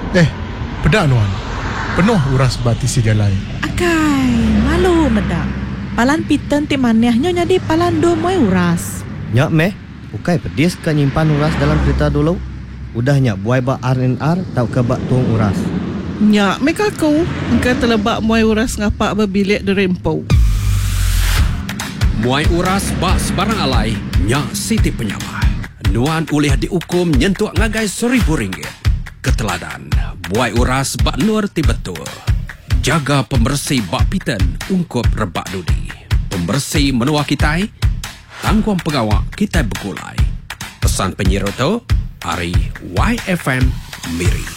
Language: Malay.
Pedak nuan. Penuh uras bati si jalai. Akai, malu medak. Palan piten ti manehnya jadi palan do moy uras. Nyak meh, ukai pedis ka nyimpan uras dalam kereta dulu. Udahnya buai bak R&R tau ke bak tuang uras. Nyak meh kaku, engkau terlebak muai uras ngapak berbilik di rempau. Muai uras bak sebarang alai, Nyak Siti Penyawai. Nuan ulih dihukum nyentuh ngagai RM1,000. Keteladan, buai uras bak nur ti betul. Jaga pembersih bak piten ungkup rebak dudi. Pembersih menua kitai, tangguang pegawak kitai berkulai. Pesan penyiar tu, Ari YFM Miri.